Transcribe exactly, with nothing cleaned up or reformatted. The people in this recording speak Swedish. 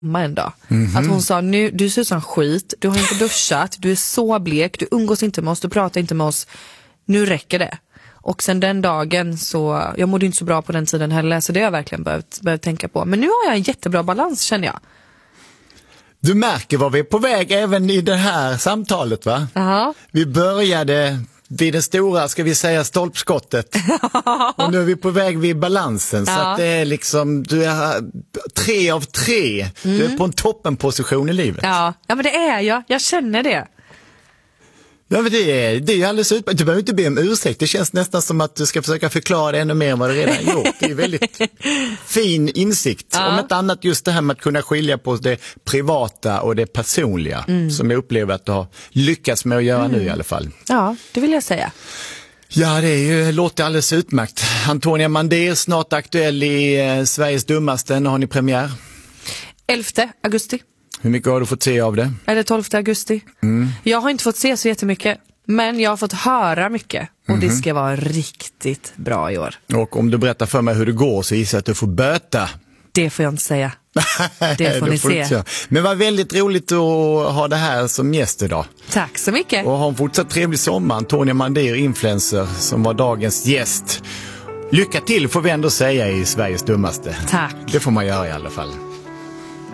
en dag. Mm-hmm. Att hon sa, nu, du ser ut som skit, du har inte duschat, du är så blek, du umgås inte med oss, du pratar inte med oss, nu räcker det. Och sen den dagen så, jag mådde inte så bra på den tiden heller, så det har jag verkligen behövt, behövt tänka på. Men nu har jag en jättebra balans, känner jag. Du märker var vi är på väg även i det här samtalet, va? Uh-huh. Vi började vid det stora, ska vi säga, stolpskottet. Och nu är vi på väg vid balansen. Så ja. att det är liksom, du är tre av tre. Mm. Du är på en toppenposition i livet. Ja, ja men det är jag. Jag känner det. Ja, men det är, det är alldeles utmärkt. Du behöver inte be om ursäkt. Det känns nästan som att du ska försöka förklara det ännu mer än vad du redan gjort. Det är väldigt fin insikt. Ja. Om ett annat just det här med att kunna skilja på det privata och det personliga. Mm. Som jag upplever att du har lyckats med att göra mm. nu i alla fall. Ja, det vill jag säga. Ja, det är ju, låter alldeles utmärkt. Antonia Mandir, snart aktuell i eh, Sveriges dummaste. När har ni premiär? elfte augusti. Hur mycket har du fått se av det? Eller tolfte augusti. Mm. Jag har inte fått se så jättemycket, men jag har fått höra mycket. Och mm-hmm. det ska vara riktigt bra i år. Och om du berättar för mig hur det går så gissar jag att du får böta. Det får jag inte säga. Det får ni får se. Men vad väldigt roligt att ha det här som gäst idag. Tack så mycket. Och ha en fortsatt trevlig sommar. Antonia Mandir, influencer, som var dagens gäst. Lycka till får vi ändå säga i Sveriges dummaste. Tack. Det får man göra i alla fall.